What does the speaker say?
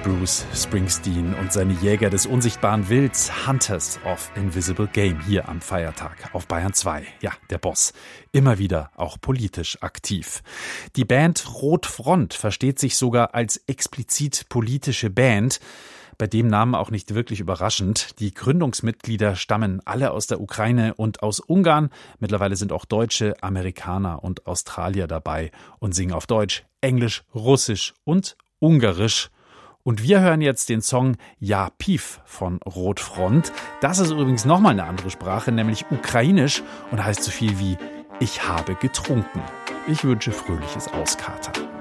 Bruce Springsteen und seine Jäger des unsichtbaren Wilds, Hunters of Invisible Game, hier am Feiertag auf Bayern 2. Ja, der Boss. Immer wieder auch politisch aktiv. Die Band Rotfront versteht sich sogar als explizit politische Band. Bei dem Namen auch nicht wirklich überraschend. Die Gründungsmitglieder stammen alle aus der Ukraine und aus Ungarn. Mittlerweile sind auch Deutsche, Amerikaner und Australier dabei und singen auf Deutsch, Englisch, Russisch und Ungarisch. Und wir hören jetzt den Song Ja Piv von Rotfront. Das ist übrigens nochmal eine andere Sprache, nämlich Ukrainisch und heißt so viel wie Ich habe getrunken. Ich wünsche fröhliches Auskatern.